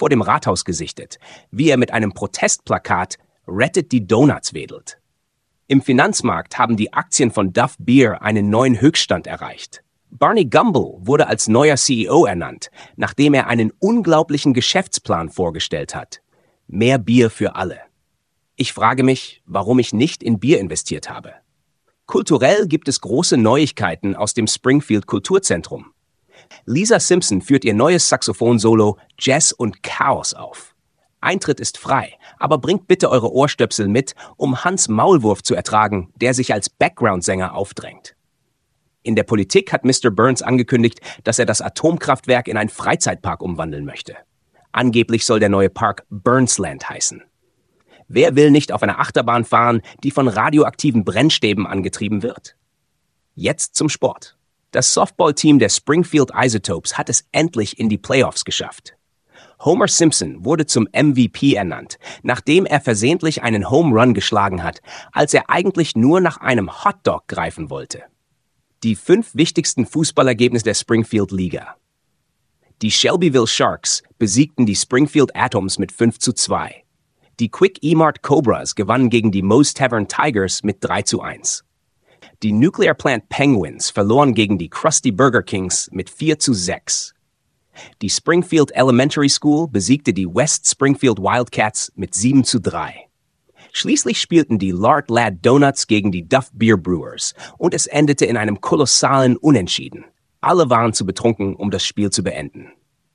vor dem Rathaus gesichtet, wie er mit einem Protestplakat "Rettet die Donuts" wedelt. Im Finanzmarkt haben die Aktien von Duff Beer einen neuen Höchststand erreicht. Barney Gumble wurde als neuer CEO ernannt, nachdem er einen unglaublichen Geschäftsplan vorgestellt hat. Mehr Bier für alle. Ich frage mich, warum ich nicht in Bier investiert habe. Kulturell gibt es große Neuigkeiten aus dem Springfield Kulturzentrum. Lisa Simpson führt ihr neues Saxophon-Solo Jazz und Chaos auf. Eintritt ist frei, aber bringt bitte eure Ohrstöpsel mit, um Hans Maulwurf zu ertragen, der sich als Background-Sänger aufdrängt. In der Politik hat Mr. Burns angekündigt, dass er das Atomkraftwerk in einen Freizeitpark umwandeln möchte. Angeblich soll der neue Park Burnsland heißen. Wer will nicht auf einer Achterbahn fahren, die von radioaktiven Brennstäben angetrieben wird? Jetzt zum Sport. Das Softball-Team der Springfield Isotopes hat es endlich in die Playoffs geschafft. Homer Simpson wurde zum MVP ernannt, nachdem er versehentlich einen Home Run geschlagen hat, als er eigentlich nur nach einem Hotdog greifen wollte. Die 5 wichtigsten Fußballergebnisse der Springfield Liga. Die Shelbyville Sharks besiegten die Springfield Atoms mit 5:2. Die Quick E-Mart Cobras gewannen gegen die Moe's Tavern Tigers mit 3:1. Die Nuclear Plant Penguins verloren gegen die Krusty Burger Kings mit 4:6. Die Springfield Elementary School besiegte die West Springfield Wildcats mit 7:3. Schließlich spielten die Lard Lad Donuts gegen die Duff Beer Brewers und es endete in einem kolossalen Unentschieden. Alle waren zu betrunken, um das Spiel zu beenden.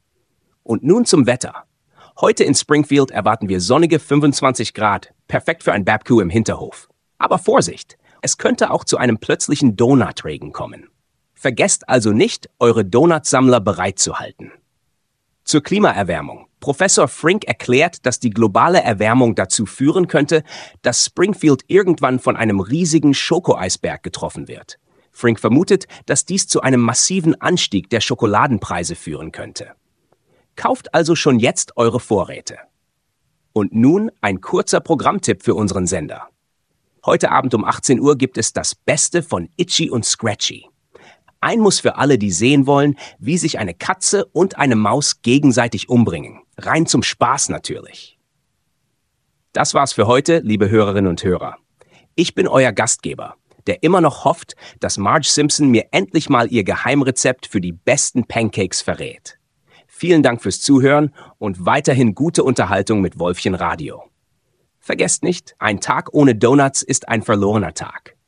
Und nun zum Wetter. Heute in Springfield erwarten wir sonnige 25 Grad, perfekt für ein Barbecue im Hinterhof. Aber Vorsicht, es könnte auch zu einem plötzlichen Donutregen kommen. Vergesst also nicht, eure Donutsammler bereit zu halten. Zur Klimaerwärmung. Professor Frink erklärt, dass die globale Erwärmung dazu führen könnte, dass Springfield irgendwann von einem riesigen Schokoeisberg getroffen wird. Frink vermutet, dass dies zu einem massiven Anstieg der Schokoladenpreise führen könnte. Kauft also schon jetzt eure Vorräte. Und nun ein kurzer Programmtipp für unseren Sender. Heute Abend um 18 Uhr gibt es das Beste von Itchy und Scratchy. Ein Muss für alle, die sehen wollen, wie sich eine Katze und eine Maus gegenseitig umbringen. Rein zum Spaß natürlich. Das war's für heute, liebe Hörerinnen und Hörer. Ich bin euer Gastgeber, der immer noch hofft, dass Marge Simpson mir endlich mal ihr Geheimrezept für die besten Pancakes verrät. Vielen Dank fürs Zuhören und weiterhin gute Unterhaltung mit Wolfchen Radio. Vergesst nicht, ein Tag ohne Donuts ist ein verlorener Tag.